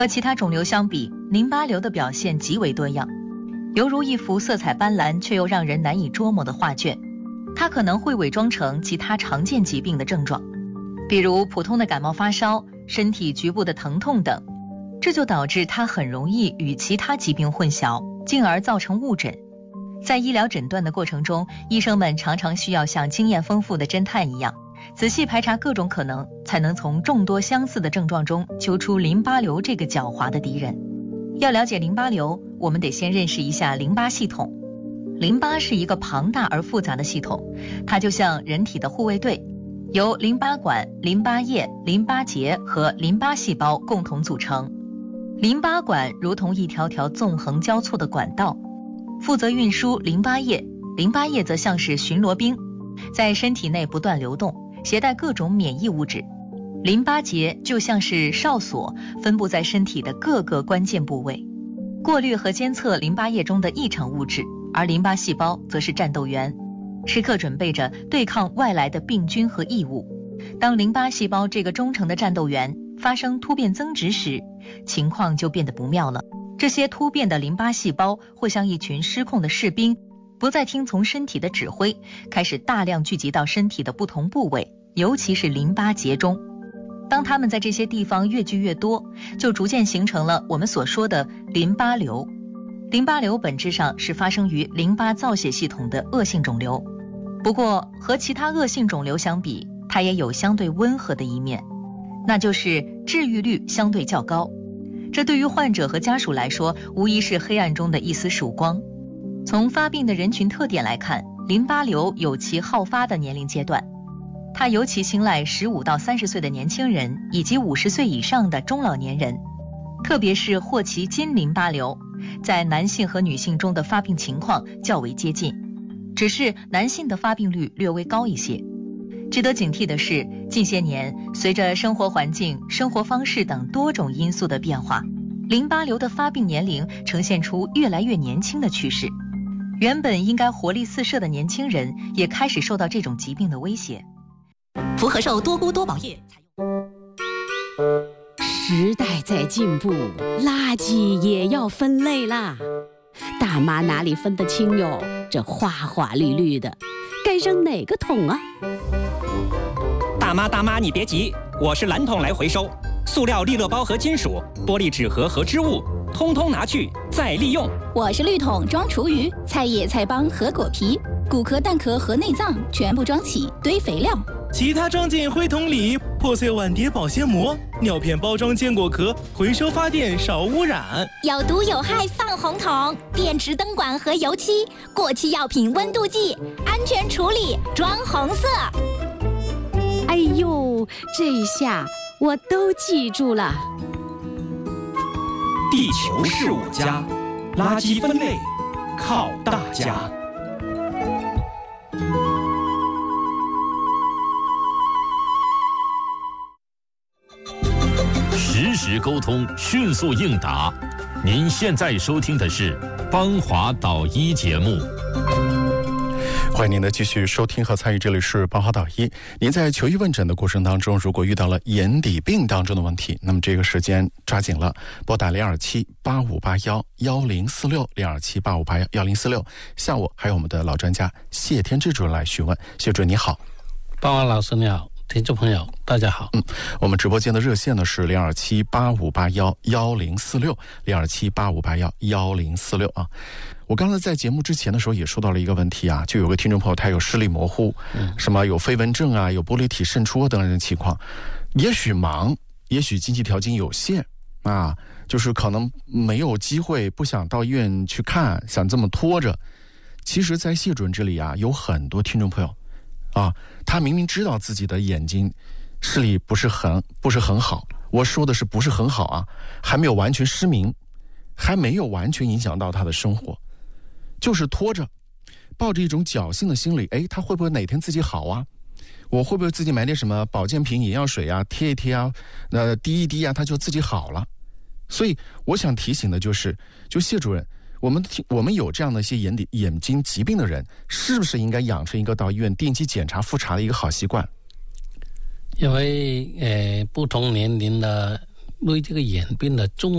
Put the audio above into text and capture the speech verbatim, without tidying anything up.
和其他肿瘤相比，淋巴瘤的表现极为多样，犹如一幅色彩斑斓却又让人难以捉摸的画卷。它可能会伪装成其他常见疾病的症状，比如普通的感冒发烧、身体局部的疼痛等，这就导致它很容易与其他疾病混淆，进而造成误诊。在医疗诊断的过程中，医生们常常需要像经验丰富的侦探一样，仔细排查各种可能，才能从众多相似的症状中揪出淋巴瘤这个狡猾的敌人。要了解淋巴瘤，我们得先认识一下淋巴系统。淋巴是一个庞大而复杂的系统，它就像人体的护卫队，由淋巴管、淋巴液、淋巴结和淋巴细胞共同组成。淋巴管如同一条条纵横交错的管道，负责运输淋巴液，淋巴液则像是巡逻兵，在身体内不断流动，携带各种免疫物质。淋巴结就像是哨所，分布在身体的各个关键部位，过滤和监测淋巴液中的异常物质，而淋巴细胞则是战斗员，时刻准备着对抗外来的病菌和异物。当淋巴细胞这个忠诚的战斗员发生突变增殖时，情况就变得不妙了。这些突变的淋巴细胞会像一群失控的士兵，不再听从身体的指挥，开始大量聚集到身体的不同部位，尤其是淋巴结中。当它们在这些地方越聚越多，就逐渐形成了我们所说的淋巴瘤。淋巴瘤本质上是发生于淋巴造血系统的恶性肿瘤，不过和其他恶性肿瘤相比，它也有相对温和的一面，那就是治愈率相对较高。这对于患者和家属来说，无疑是黑暗中的一丝曙光。从发病的人群特点来看，淋巴瘤有其好发的年龄阶段，它尤其青睐十五到三十岁的年轻人以及五十岁以上的中老年人，特别是霍奇金淋巴瘤，在男性和女性中的发病情况较为接近，只是男性的发病率略微高一些。值得警惕的是，近些年随着生活环境、生活方式等多种因素的变化，淋巴瘤的发病年龄呈现出越来越年轻的趋势。原本应该活力四射的年轻人，也开始受到这种疾病的威胁。 福和寿多菇多宝叶采用。 时代在进步，垃圾也要分类啦。大妈哪里分得清哟？这花花绿绿的，该扔哪个桶啊？ 大妈大妈你别急，我是蓝桶来回收，塑料利乐包和金属、玻璃纸盒和织物，通通拿去再利用。 我是绿桶装厨余，菜叶菜帮和果皮，骨壳蛋壳和内脏全部装起堆肥料， 其他装进灰桶里，破碎碗碟保鲜膜，尿片包装坚果壳，回收发电少污染。 有毒有害放红桶，电池灯管和油漆，过期药品温度计，安全处理装红色。 哎呦，这下我都记住了。 地球是我家，垃圾分类靠大家。 实时沟通，迅速应答。您现在收听的是邦华导医节目。 欢迎您的继续收听和参与，这里是邦华导医。您在求医问诊的过程当中，如果遇到了眼底病当中的问题，那么这个时间抓紧了，拨打零二七八五八幺幺零四六零二七八五八幺幺零四六，下午还有我们的老专家谢天志主任来询问。谢主任你好。 邦华老师你好，听众朋友大家好。 嗯，我们直播间的热线呢是零二七八五八幺幺零四六零二七八五八幺幺零四六啊。我刚才在节目之前的时候也说到了一个问题啊，就有个听众朋友他有视力模糊，嗯、什么有飞蚊症啊，有玻璃体渗出等等的情况，也许忙，也许经济条件有限啊，就是可能没有机会，不想到医院去看，想这么拖着。其实，在谢主任这里啊，有很多听众朋友啊，他明明知道自己的眼睛视力不是很不是很好，我说的是不是很好啊，还没有完全失明，还没有完全影响到他的生活，就是拖着，抱着一种侥幸的心理，哎，他会不会哪天自己好啊？我会不会自己买点什么保健品、眼药水啊，贴一贴啊，呃，滴一滴啊，他就自己好了？所以我想提醒的就是，就谢主任，我们我们有这样的一些眼底眼睛疾病的人，是不是应该养成一个到医院定期检查复查的一个好习惯？ 因为呃，不同年龄的对这个眼病的重